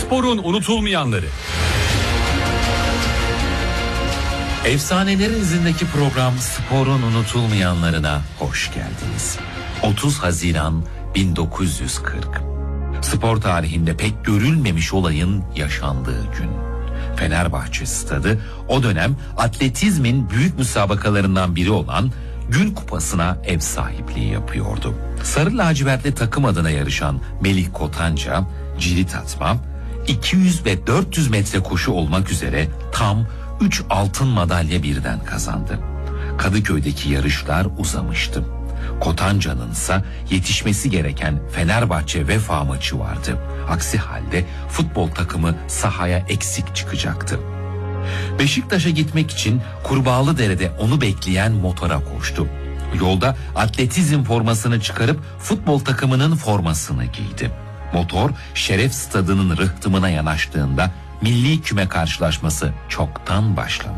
Sporun unutulmayanları. Efsanelerin izindeki program Sporun unutulmayanlarına hoş geldiniz. 30 Haziran 1940. Spor tarihinde pek görülmemiş olayın yaşandığı gün. Fenerbahçe Stadı o dönem atletizmin büyük müsabakalarından biri olan Gün Kupası'na ev sahipliği yapıyordu. Sarı lacivertli takım adına yarışan Melih Kotanca, cirit atma, 200 ve 400 metre koşu olmak üzere tam 3 altın madalya birden kazandı. Kadıköy'deki yarışlar uzamıştı. Kotanca'nın ise yetişmesi gereken Fenerbahçe Vefa maçı vardı. Aksi halde futbol takımı sahaya eksik çıkacaktı. Beşiktaş'a gitmek için Kurbağalıdere'de onu bekleyen motora koştu. Yolda atletizm formasını çıkarıp futbol takımının formasını giydi. Motor Şeref Stadı'nın rıhtımına yanaştığında milli küme karşılaşması çoktan başlamıştı.